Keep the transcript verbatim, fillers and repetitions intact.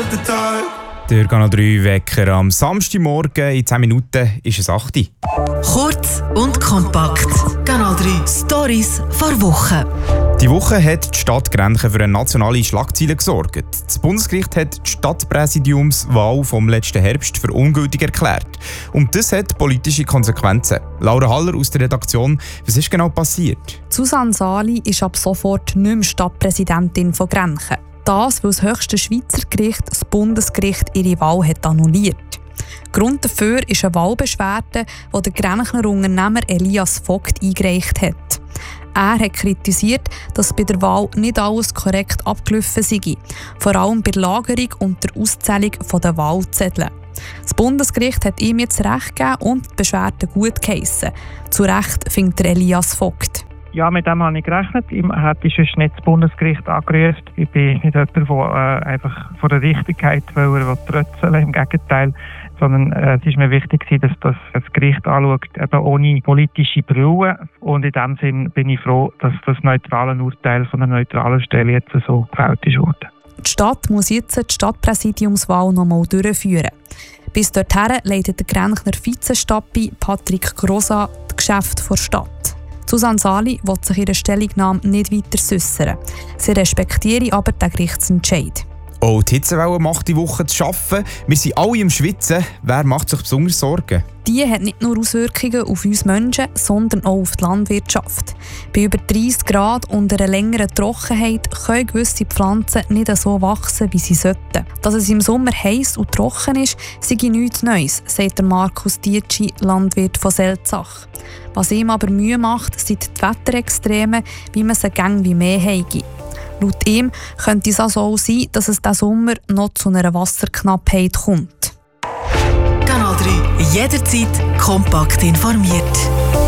schlechter Tag. Der Kanal drei Wecker am Samstagmorgen in zehn Minuten ist es acht Uhr. Kurz und kompakt. Kanal drei Stories vor Wochen. Die Woche hat die Stadt Grenchen für eine nationale Schlagzeile gesorgt. Das Bundesgericht hat die Stadtpräsidiumswahl vom letzten Herbst für ungültig erklärt. Und das hat politische Konsequenzen. Laura Haller aus der Redaktion, was ist genau passiert? Susanne Sali ist ab sofort nicht mehr Stadtpräsidentin von Grenchen. Das, weil das höchste Schweizer Gericht, das Bundesgericht, ihre Wahl hat annulliert. Grund dafür ist eine Wahlbeschwerde, die der Grenchner Unternehmer Elias Vogt eingereicht hat. Er hat kritisiert, dass bei der Wahl nicht alles korrekt abgelaufen sei, vor allem bei der Lagerung und der Auszählung der Wahlzettel. Das Bundesgericht hat ihm jetzt Recht gegeben und die Beschwerde gut geheissen. Zu Recht findet der Elias Vogt. Ja, mit dem habe ich gerechnet. Ich hätte sonst nicht das Bundesgericht angerufen. Ich bin nicht jemand, der äh, einfach von der Richtigkeit will, trötzeln will. Im Gegenteil. Sondern äh, es ist mir wichtig, dass das, das Gericht anschaut, eben ohne politische Brille. Und in dem Sinn bin ich froh, dass das neutrale Urteil von einer neutralen Stelle jetzt so gefällt ist worden. Die Stadt muss jetzt die Stadtpräsidiumswahl noch einmal durchführen. Bis dorthin leitet der Grenchner Vizestappi Patrick Grosa das Geschäft der Stadt. Susanne Sali will sich ihre Stellungnahme nicht weiter äußern. Sie respektiere aber den Gerichtsentscheid. Auch die Hitzewelle macht die Woche zu arbeiten. Wir sind alle im Schwitzen. Wer macht sich besonders Sorgen? Die hat nicht nur Auswirkungen auf uns Menschen, sondern auch auf die Landwirtschaft. Bei über dreissig Grad und einer längeren Trockenheit können gewisse Pflanzen nicht so wachsen, wie sie sollten. Dass es im Sommer heiß und trocken ist, sei nichts Neues, sagt Markus Dietschi, Landwirt von Selzach. Was ihm aber Mühe macht, sind die Wetterextreme, wie man sie gäng wie mehr habe. Laut ihm könnte es also auch sein, dass es diesen Sommer noch zu einer Wasserknappheit kommt. Kanal drei. Jederzeit kompakt informiert.